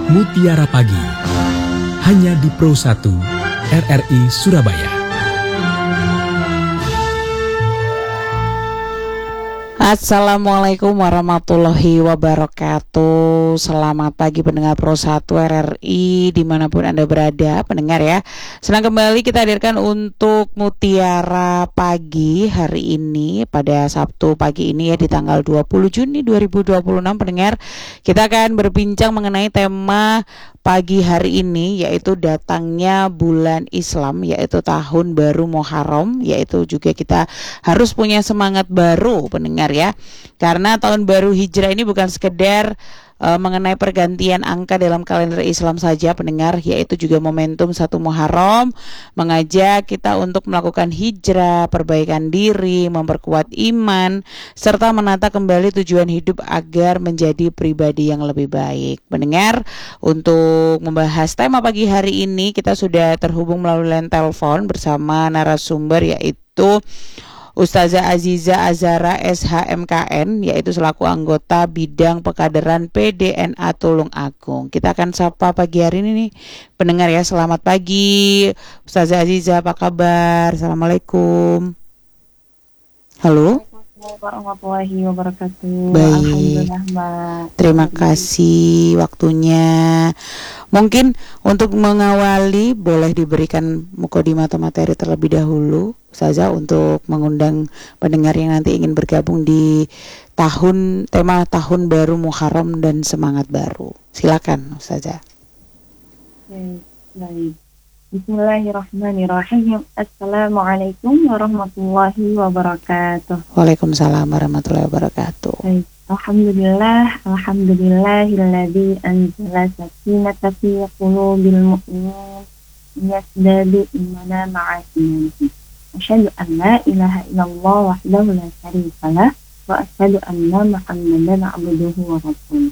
Mutiara Pagi, hanya di Pro 1 RRI Surabaya. Assalamualaikum warahmatullahi wabarakatuh. Selamat pagi pendengar Pro 1 RRI dimanapun Anda berada, pendengar ya. Senang kembali kita hadirkan untuk Mutiara Pagi hari ini pada Sabtu pagi ini ya, di tanggal 20 Juni 2026 pendengar. Kita akan berbincang mengenai tema pagi hari ini, yaitu datangnya bulan Islam, yaitu tahun baru Muharram, yaitu juga kita harus punya semangat baru pendengar ya, karena tahun baru Hijrah ini bukan sekedar mengenai pergantian angka dalam kalender Islam saja pendengar, yaitu juga momentum 1 Muharram mengajak kita untuk melakukan hijrah, perbaikan diri, memperkuat iman, serta menata kembali tujuan hidup agar menjadi pribadi yang lebih baik. Pendengar, untuk membahas tema pagi hari ini kita sudah terhubung melalui line telepon bersama narasumber, yaitu Ustazah Aziza Azhara SHMKN, yaitu selaku anggota bidang pekaderan PDNA Tulung Agung. Kita akan sapa pagi hari ini nih pendengar ya. Selamat pagi Ustazah Aziza, apa kabar? Assalamualaikum. Halo. Warahmatullahi wabarakatuh. Baik. Alhamdulillah Mbak. Terima kasih waktunya. Mungkin untuk mengawali boleh diberikan mukadimah atau materi terlebih dahulu saja untuk mengundang pendengar yang nanti ingin bergabung di tema tahun baru Muharram dan semangat baru. Silakan Ustazah. Baik. Bismillahirrahmanirrahim. Assalamualaikum warahmatullahi wabarakatuh. Waalaikumsalam warahmatullahi wabarakatuh. Baik. Alhamdulillahilladzi anzala sakinata fi qulubil mu'minin yazdadu imana ma'a imanihi. Asyhadu an la ilaha illallah wahdahu la syarika lah wa asyhadu anna Muhammadan abduhu wa rasuluh.